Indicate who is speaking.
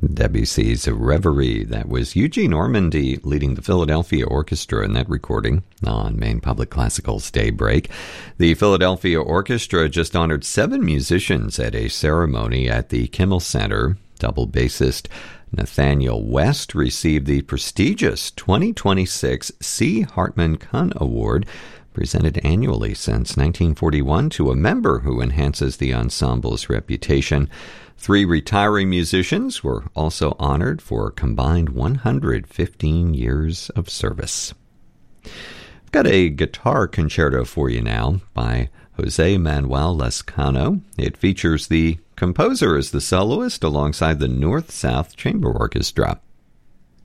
Speaker 1: Debussy's Reverie. That was Eugene Ormandy leading the Philadelphia Orchestra in that recording on Maine Public Classical's Daybreak. The Philadelphia Orchestra just honored 7 musicians at a ceremony at the Kimmel Center. Double bassist Nathaniel West received the prestigious 2026 C. Hartman Kunn Award, presented annually since 1941 to a member who enhances the ensemble's reputation. 3 retiring musicians were also honored for a combined 115 years of service. I've got a guitar concerto for you now by Jose Manuel Lescano. It features the composer as the soloist alongside the North-South Chamber Orchestra.